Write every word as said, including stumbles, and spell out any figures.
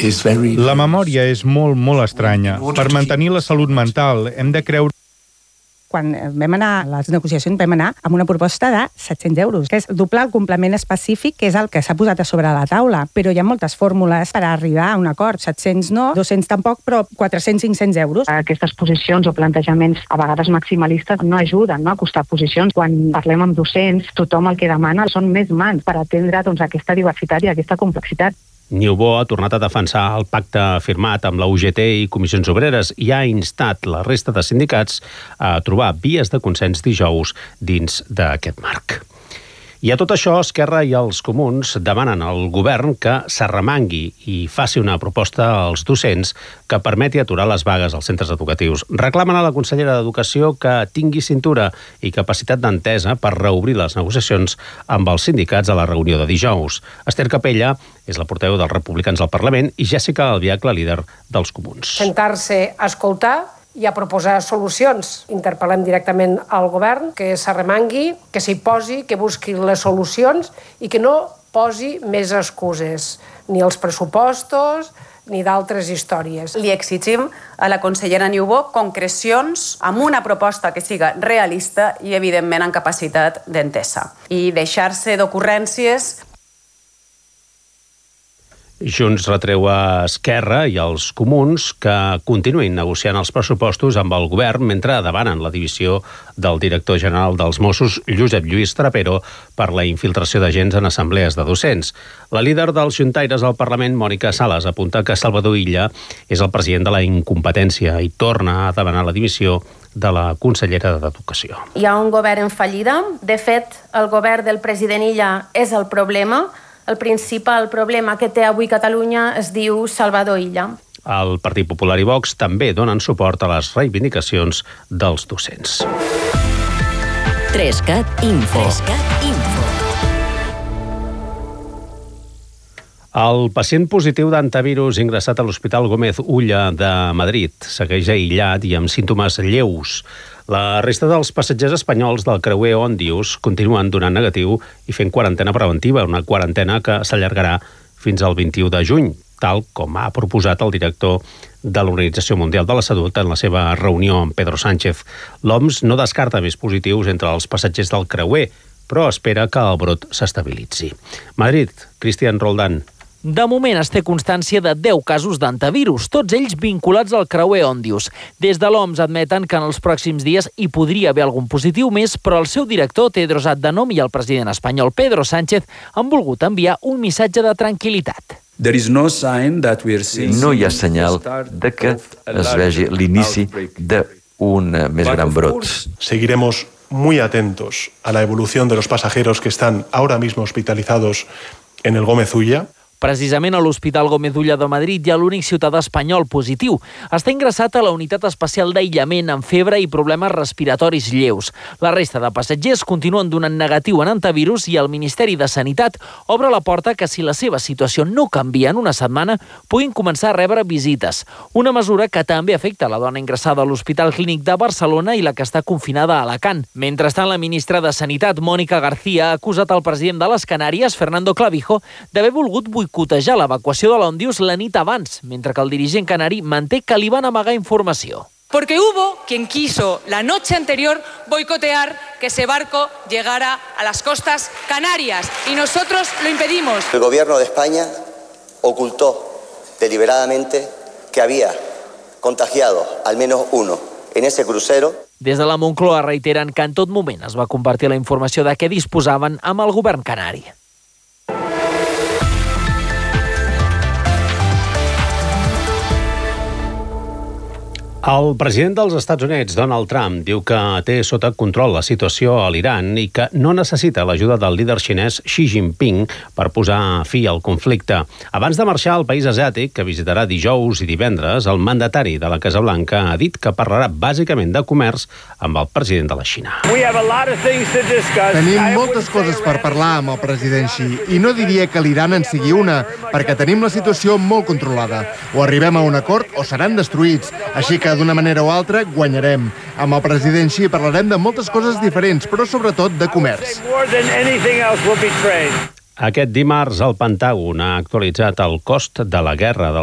La memòria és molt, molt estranya. Per mantenir la salut mental hem de creure... Quan vam anar a les negociacions vam anar amb una proposta de set-cents euros, que és doblar el complement específic, que és el que s'ha posat a sobre la taula. Però hi ha moltes fórmules per arribar a un acord. set-cents no, dos-cents tampoc, però quatre-cents cinc-cents euros. Aquestes posicions o plantejaments a vegades maximalistes no ajuden, no?, a acostar posicions. Quan parlem amb docents, tothom el que demana són més mans per atendre doncs, aquesta diversitat i aquesta complexitat. Niubó ha tornat a defensar el pacte firmat amb la U G T i Comissions Obreres i ha instat la resta de sindicats a trobar vies de consens dijous dins d'aquest marc. I a tot això, Esquerra i els Comuns demanen al govern que s'arremangui i faci una proposta als docents que permeti aturar les vagues als centres educatius. Reclamen a la consellera d'Educació que tingui cintura i capacitat d'entesa per reobrir les negociacions amb els sindicats a la reunió de dijous. Esther Capella és la portaveu dels republicans al Parlament i Jessica Albiach, la líder dels Comuns. Sentar-se a escoltar i a proposar solucions. Interpel·lem directament al govern que s'arremangui, que s'hi posi, que busqui les solucions i que no posi més excuses, ni els pressupostos ni d'altres històries. Li exigim a la consellera Niubó concrecions amb una proposta que siga realista i, evidentment, amb capacitat d'entesa. I deixar-se d'ocurrències. Junts retreu a Esquerra i als Comuns que continuïn negociant els pressupostos amb el govern mentre demanen la divisió del director general dels Mossos, Josep Lluís Trapero, per la infiltració d'agents en assemblees de docents. La líder dels juntaires al Parlament, Mònica Sales, apunta que Salvador Illa és el president de la incompetència i torna a demanar la dimissió de la consellera d'Educació. Hi ha un govern en fallida. De fet, el govern del president Illa és el problema. El principal problema que té avui Catalunya es diu Salvador Illa. El Partit Popular i Vox també donen suport a les reivindicacions dels docents. Trescat Info. Trescat Info. El pacient positiu d'antivirus ingressat a l'Hospital Gómez Ulla de Madrid segueix aïllat i amb símptomes lleus. La resta dels passatgers espanyols del creuer Òndius continuen donant negatiu i fent quarantena preventiva, una quarantena que s'allargarà fins al vint-i-u de juny, tal com ha proposat el director de l'Organització Mundial de la Salut en la seva reunió amb Pedro Sánchez. L'O M S no descarta més positius entre els passatgers del creuer, però espera que el brot s'estabilitzi. Madrid, Cristian Roldán. De moment es té constància de deu casos d'antivirus, tots ells vinculats al creuer Òndius. Des de l'O M S admeten que en els pròxims dies hi podria haver algun positiu més, però el seu director, Tedros Adhanom, i el president espanyol, Pedro Sánchez, han volgut enviar un missatge de tranquil·litat. No hi ha senyal de que es vegi l'inici d'un més gran brot. Seguiremos muy atentos a la evolución de los pasajeros que están ahora mismo hospitalizados en el Gómez Ulla. Precisament a l'Hospital Gómez Ulla de Madrid hi ha l'únic ciutadà espanyol positiu. Està ingressat a la unitat especial d'aïllament amb febre i problemes respiratoris lleus. La resta de passatgers continuen donant negatiu en antivirus i el Ministeri de Sanitat obre la porta que si la seva situació no canvia en una setmana puguin començar a rebre visites. Una mesura que també afecta la dona ingressada a l'Hospital Clínic de Barcelona i la que està confinada a Alacant. Mentrestant, la ministra de Sanitat, Mònica García, ha acusat el president de les Canàries, Fernando Clavijo, d'haver volgut boicotejar l'evacuació de l'Òndius la nit abans, mentre que el dirigent canari manté que li van amagar informació. Porque hubo quien quiso la noche anterior boicotear que ese barco llegara a las costas canarias y nosotros lo impedimos. El gobierno de España ocultó deliberadamente que había contagiado al menos uno en ese crucero. Des de la Moncloa reiteren que en tot moment es va compartir la informació de què disposaven amb el govern canari. El president dels Estats Units, Donald Trump, diu que té sota control la situació a l'Iran i que no necessita l'ajuda del líder xinès Xi Jinping per posar fi al conflicte. Abans de marxar al país asiàtic, que visitarà dijous i divendres, el mandatari de la Casa Blanca ha dit que parlarà bàsicament de comerç amb el president de la Xina. Tenim moltes coses per parlar amb el president Xi i no diria que l'Iran en sigui una, perquè tenim la situació molt controlada. O arribem a un acord o seran destruïts, així que d'una manera o altra guanyarem. Amb el president Xi parlarem de moltes coses diferents, però sobretot de comerç. Aquest dimarts el Pentàgon ha actualitzat el cost de la guerra del